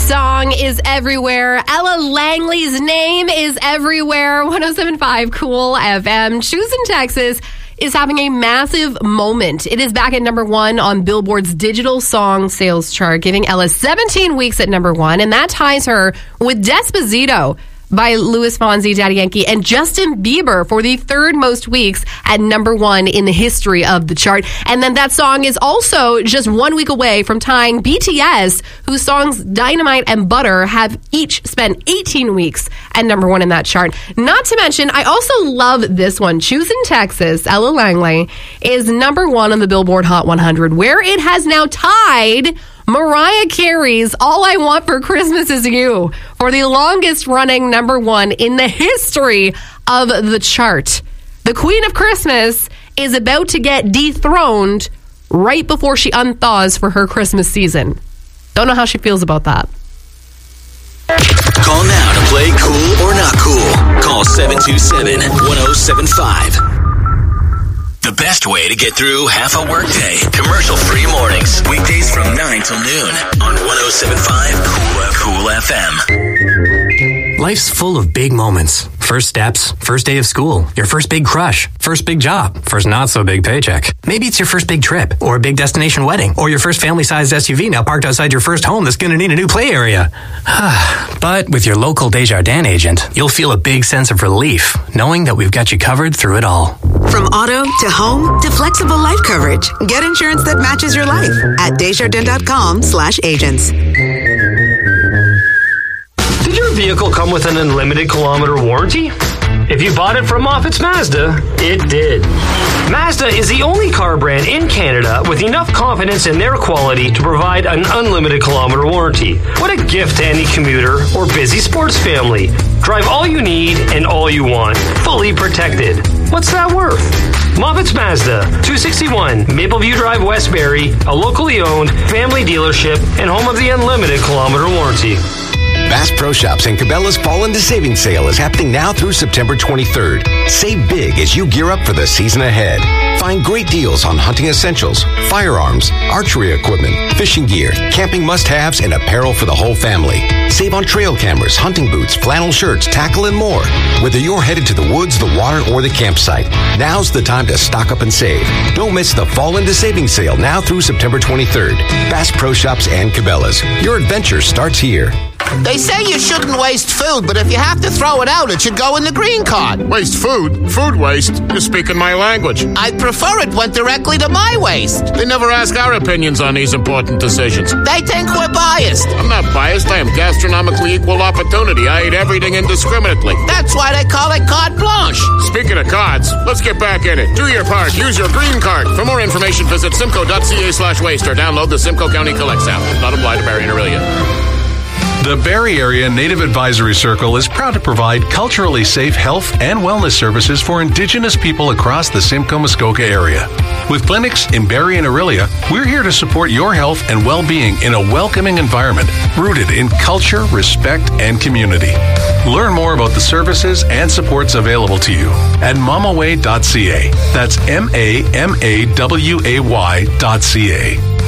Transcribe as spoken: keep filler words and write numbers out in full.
song is everywhere. Ella Langley's name is everywhere. one oh seven point five Cool F M. Choosing Texas is having a massive moment. It is back at number one on Billboard's digital song sales chart, giving Ella seventeen weeks at number one, and that ties her with Despacito by Luis Fonsi, Daddy Yankee, and Justin Bieber for the third most weeks at number one in the history of the chart. And then that song is also just one week away from tying B T S, whose songs Dynamite and Butter have each spent eighteen weeks at number one in that chart. Not to mention, I also love this one. Choosing Texas, Ella Langley, is number one on the Billboard Hot one hundred, where it has now tied Mariah Carey's All I Want for Christmas Is You for the longest running number one in the history of the chart. The Queen of Christmas is about to get dethroned right before she unthaws for her Christmas season. Don't know how she feels about that. Call now to play Cool or Not Cool. Call seven two seven, one oh seven five. The best way to get through half a workday. Commercial-free mornings. Weekdays from nine till noon on one oh seven point five Cool F M. Life's full of big moments. First steps, first day of school, your first big crush, first big job, first not-so-big paycheck. Maybe it's your first big trip, or a big destination wedding, or your first family-sized S U V now parked outside your first home that's going to need a new play area. But with your local Desjardins agent, you'll feel a big sense of relief, knowing that we've got you covered through it all. From auto to home to flexible life coverage, get insurance that matches your life at Desjardins.com slash agents. Did your vehicle come with an unlimited kilometer warranty? If you bought it from Moffitt's Mazda, it did. Mazda is the only car brand in Canada with enough confidence in their quality to provide an unlimited kilometer warranty. What a gift to any commuter or busy sports family. Drive all you need and all you want, fully protected. What's that worth? Moffitt's Mazda, two sixty-one Mapleview Drive, Westbury, a locally owned family dealership and home of the unlimited kilometer warranty. Bass Pro Shops and Cabela's Fall into Savings Sale is happening now through September twenty-third. Save big as you gear up for the season ahead. Find great deals on hunting essentials, firearms, archery equipment, fishing gear, camping must-haves, and apparel for the whole family. Save on trail cameras, hunting boots, flannel shirts, tackle, and more. Whether you're headed to the woods, the water, or the campsite, now's the time to stock up and save. Don't miss the Fall into Savings Sale now through September twenty-third. Bass Pro Shops and Cabela's. Your adventure starts here. They say you shouldn't waste food, but if you have to throw it out, it should go in the green card. Waste food? Food waste? You're speaking my language. I'd prefer it went directly to my waste. They never ask our opinions on these important decisions. They think we're biased. I'm not biased. I am gastronomically equal opportunity. I eat everything indiscriminately. That's why they call it carte blanche. Speaking of cards, let's get back in it. Do your part. Use your green card. For more information, visit simcoe.ca slash waste or download the Simcoe County Collects app. Not applied to Barrie and Orillia. The Barrie Area Native Advisory Circle is proud to provide culturally safe health and wellness services for Indigenous people across the Simcoe-Muskoka area. With clinics in Barrie and Orillia, we're here to support your health and well-being in a welcoming environment rooted in culture, respect, and community. Learn more about the services and supports available to you at mamaway dot c a. That's M A M A W A Y dot C A.